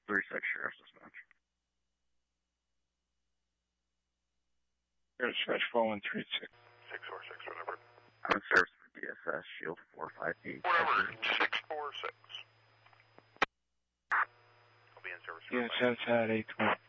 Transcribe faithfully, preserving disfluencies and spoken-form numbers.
three six Sheriff's Dispatch. Sheriff's Dispatch four one three six. six four six, whatever. I'm in service for D S S, Shield four five eight. Whatever, six four six. I'll be in service for D S S at eight twenty.